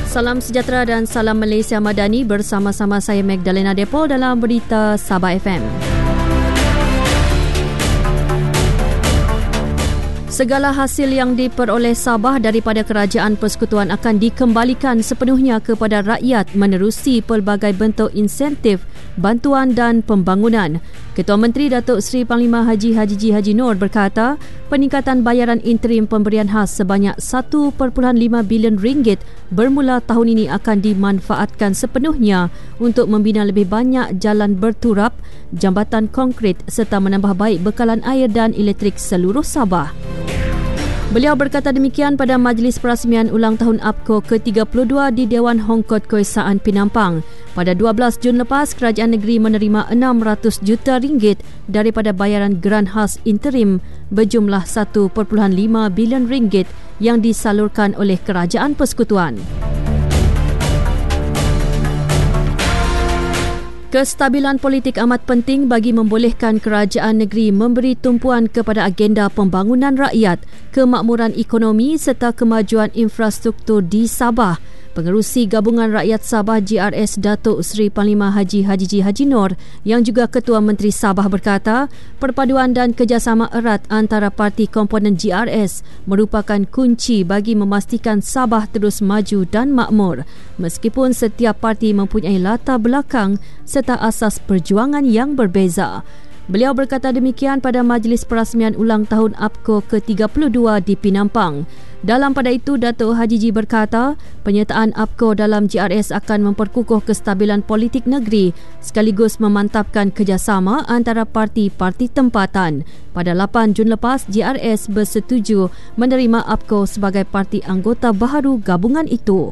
Salam sejahtera dan salam Malaysia Madani, bersama-sama saya Magdalena Depol dalam Berita Sabah FM. Segala hasil yang diperoleh Sabah daripada Kerajaan Persekutuan akan dikembalikan sepenuhnya kepada rakyat menerusi pelbagai bentuk insentif, bantuan dan pembangunan. Ketua Menteri Datuk Seri Panglima Haji Haji Noor berkata, peningkatan bayaran interim pemberian khas sebanyak 1.5 bilion ringgit bermula tahun ini akan dimanfaatkan sepenuhnya untuk membina lebih banyak jalan berturap, jambatan konkret serta menambah baik bekalan air dan elektrik seluruh Sabah. Beliau berkata demikian pada Majlis Perasmian Ulang Tahun APCO ke-32 di Dewan Hongkot Koesaan Penampang. Pada 12 Jun lepas, kerajaan negeri menerima 600 juta ringgit daripada bayaran geran khas interim berjumlah 1.5 bilion ringgit yang disalurkan oleh Kerajaan Persekutuan. Kestabilan politik amat penting bagi membolehkan kerajaan negeri memberi tumpuan kepada agenda pembangunan rakyat, kemakmuran ekonomi serta kemajuan infrastruktur di Sabah. Pengerusi Gabungan Rakyat Sabah GRS Datuk Seri Panglima Haji Haji Noor yang juga Ketua Menteri Sabah berkata, perpaduan dan kerjasama erat antara parti komponen GRS merupakan kunci bagi memastikan Sabah terus maju dan makmur, meskipun setiap parti mempunyai latar belakang serta asas perjuangan yang berbeza. Beliau berkata demikian pada Majlis Perasmian Ulang Tahun APCO ke-32 di Penampang. Dalam pada itu, Datuk Haji berkata, penyertaan APCO dalam GRS akan memperkukuh kestabilan politik negeri sekaligus memantapkan kerjasama antara parti-parti tempatan. Pada 8 Jun lepas, GRS bersetuju menerima APCO sebagai parti anggota baharu gabungan itu.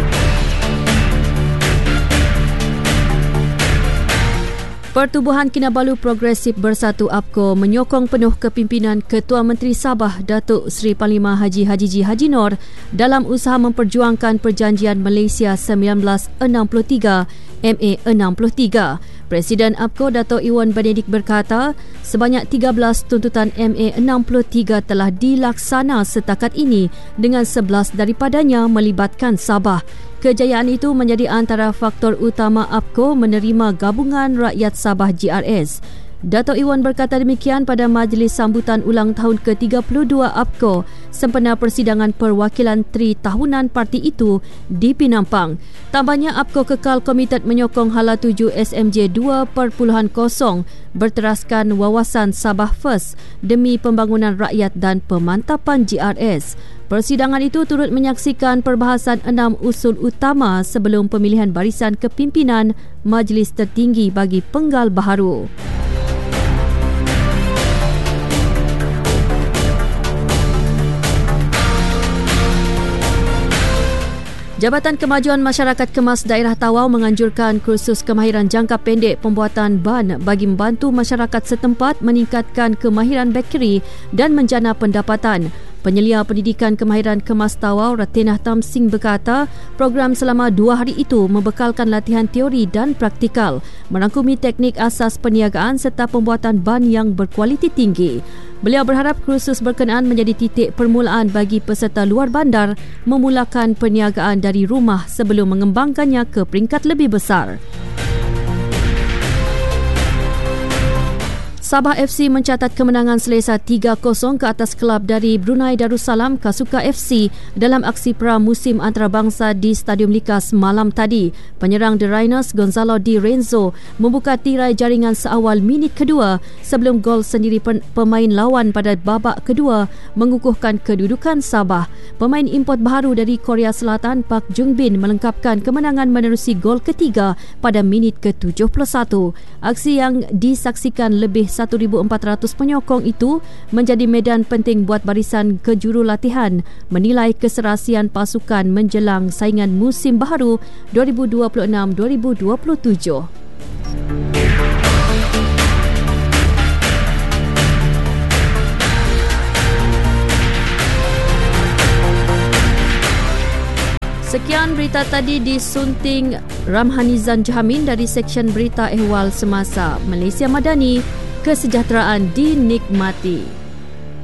Pertubuhan Kinabalu Progresif Bersatu APCO menyokong penuh kepimpinan Ketua Menteri Sabah Datuk Seri Panglima Haji Haji Noor dalam usaha memperjuangkan Perjanjian Malaysia 1963 MA 63. Presiden APCO Dato' Iwan Benedict berkata, sebanyak 13 tuntutan MA 63 telah dilaksana setakat ini dengan 11 daripadanya melibatkan Sabah. Kejayaan itu menjadi antara faktor utama APCO menerima Gabungan Rakyat Sabah GRS. Dato' Iwan berkata demikian pada Majlis Sambutan Ulang Tahun ke-32 APCO sempena persidangan perwakilan Tri Tahunan parti itu di Penampang. Tambahnya, APCO kekal komited menyokong Hala 7 SMJ 2.0 berteraskan wawasan Sabah First demi pembangunan rakyat dan pemantapan GRS. Persidangan itu turut menyaksikan perbahasan 6 usul utama sebelum pemilihan barisan kepimpinan Majlis Tertinggi bagi Penggal Baharu. Jabatan Kemajuan Masyarakat Kemas Daerah Tawau menganjurkan kursus kemahiran jangka pendek pembuatan ban bagi membantu masyarakat setempat meningkatkan kemahiran bakeri dan menjana pendapatan. Penyelia Pendidikan Kemahiran Kemas Tawau, Ratinah Tamsing berkata, program selama 2 hari itu membekalkan latihan teori dan praktikal, merangkumi teknik asas perniagaan serta pembuatan ban yang berkualiti tinggi. Beliau berharap kursus berkenaan menjadi titik permulaan bagi peserta luar bandar memulakan perniagaan dari rumah sebelum mengembangkannya ke peringkat lebih besar. Sabah FC mencatat kemenangan selesa 3-0 ke atas kelab dari Brunei Darussalam Kasuka FC dalam aksi pra-musim antarabangsa di Stadium Likas malam tadi. Penyerang The Rhinos Gonzalo Di Renzo membuka tirai jaringan seawal minit kedua sebelum gol sendiri pemain lawan pada babak kedua mengukuhkan kedudukan Sabah. Pemain import baharu dari Korea Selatan Park Jung-bin melengkapkan kemenangan menerusi gol ketiga pada minit ke-71. Aksi yang disaksikan lebih 1,400 penyokong itu menjadi medan penting buat barisan kejurulatihan menilai keserasian pasukan menjelang saingan musim baharu 2026-2027. Sekian berita tadi disunting Ramhanizan Jahamin dari Seksyen Berita Ehwal Semasa. Malaysia Madani, kesejahteraan dinikmati.